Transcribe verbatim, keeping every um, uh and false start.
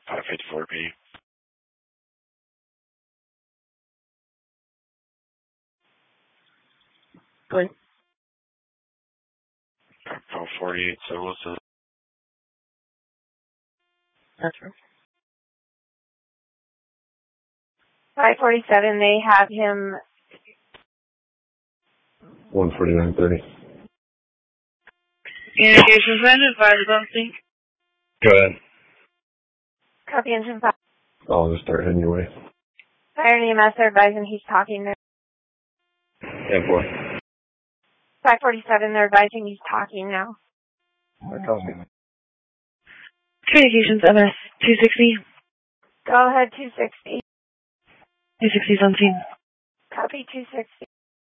five fifty-four P. Great. Call forty-eight, so Wilson. That's right. five forty-seven, they have him. one forty-nine thirty. Communications man, advise something. Go ahead. Copy engine five. I'll just start heading your way. Fire and E M S are advising he's talking there. ten four. five forty-seven, they're advising he's talking now. That calls me. Communications M S two sixty. Go ahead, two sixty. two sixty's on scene. Copy two sixty.